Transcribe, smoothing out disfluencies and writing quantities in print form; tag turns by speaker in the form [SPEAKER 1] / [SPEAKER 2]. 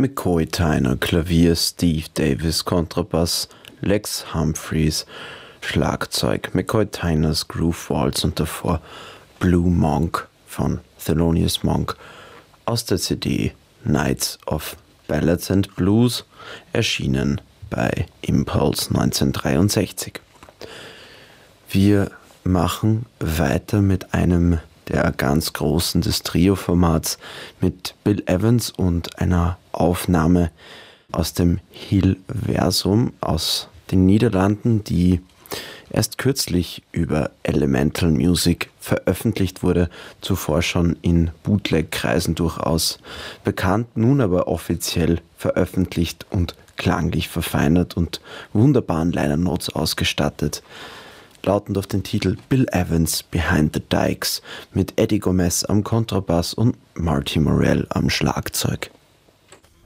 [SPEAKER 1] McCoy Tyner Klavier, Steve Davis Kontrabass, Lex Humphreys Schlagzeug, McCoy Tyners Groove Waltz und davor Blue Monk von Thelonious Monk aus der CD Nights of Ballads and Blues, erschienen bei Impulse 1963. Wir machen weiter mit einem der ganz Großen des Trio-Formats, mit Bill Evans und einer Aufnahme aus dem Hilversum aus den Niederlanden, die erst kürzlich über Elemental Music veröffentlicht wurde, zuvor schon in Bootleg-Kreisen durchaus bekannt, nun aber offiziell veröffentlicht und klanglich verfeinert und wunderbaren Liner Notes ausgestattet. Lautend auf den Titel Bill Evans Behind the Dykes mit Eddie Gomez am Kontrabass und Marty Morell am Schlagzeug.